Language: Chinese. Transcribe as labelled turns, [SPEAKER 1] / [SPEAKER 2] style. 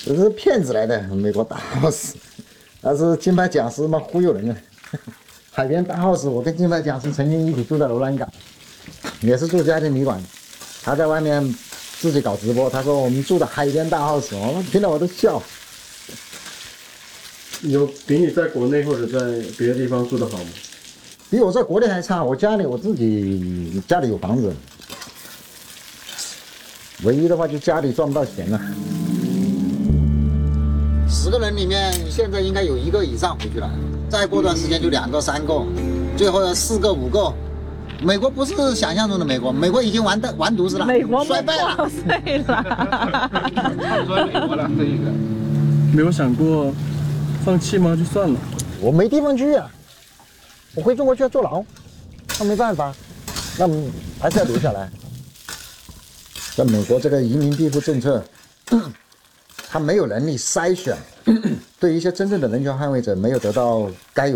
[SPEAKER 1] 这是骗子来的，美国大 house， 那是金牌讲师嘛忽悠人的。海边大 house， 我跟金牌讲师曾经一起住在罗兰港，也是住家庭旅馆。他在外面自己搞直播，他说我们住的海边大 house， 我听到我都笑。
[SPEAKER 2] 有比你在国内或者在别的地方住的好吗？
[SPEAKER 1] 比我在国内还差。我自己家里有房子，唯一的话就家里赚不到钱了。10个人里面，现在应该有1个以上回去了，再过段时间就2个、3个，最后要4个、5个。美国不是想象中的美国，美国已经完犊子了，
[SPEAKER 3] 美国
[SPEAKER 1] 衰败了，
[SPEAKER 3] 碎了。
[SPEAKER 4] 唱衰美国了，这一个。
[SPEAKER 2] 没有想过放弃吗？就算了。
[SPEAKER 1] 我没地方去啊，我回中国去要坐牢，那没办法，那还是要留下来。在美国这个移民庇护政策，他没有能力筛选，对一些真正的人权捍卫者没有得到该有